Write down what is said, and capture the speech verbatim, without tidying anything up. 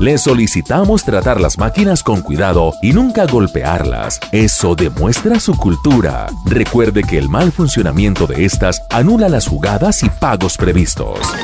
Le solicitamos tratar las máquinas con cuidado y nunca golpearlas. Eso demuestra su cultura. Recuerde que el mal funcionamiento de estas anula las jugadas y pagos previstos.